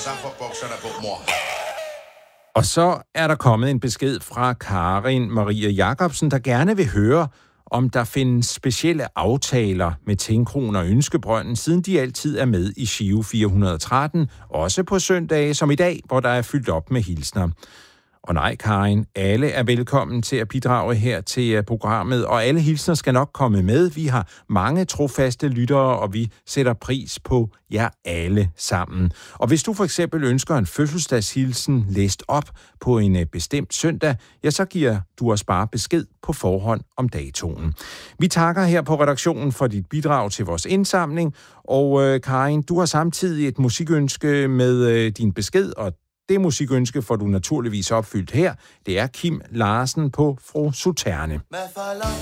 Og så er der kommet en besked fra Karin Maria Jacobsen, der gerne vil høre, om der findes specielle aftaler med Tinkronen og Ønskebrønden, siden de altid er med i Giro 413, også på søndage som i dag, hvor der er fyldt op med hilsner. Og nej, Karin, alle er velkommen til at bidrage her til programmet, og alle hilsner skal nok komme med. Vi har mange trofaste lyttere, og vi sætter pris på jer alle sammen. Og hvis du for eksempel ønsker en fødselsdagshilsen læst op på en bestemt søndag, ja, så giver du os bare besked på forhånd om datoen. Vi takker her på redaktionen for dit bidrag til vores indsamling, og Karin, du har samtidig et musikønske med din besked, og det musikønske får du naturligvis opfyldt her. Det er Kim Larsen på Fru Suterne.